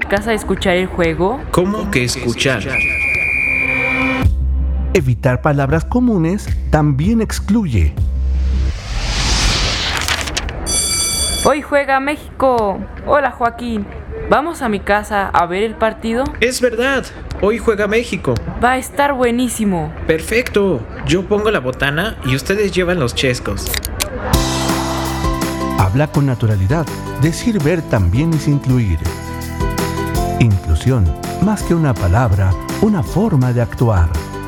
casa a escuchar el juego? ¿Cómo que escuchar? Evitar palabras comunes también excluye. Hoy juega México. Hola, Joaquín. ¿Vamos a mi casa a ver el partido? Es verdad, hoy juega México. Va a estar buenísimo. Perfecto, yo pongo la botana y ustedes llevan los chescos. Habla con naturalidad. Decir ver también es incluir. Inclusión, más que una palabra, una forma de actuar.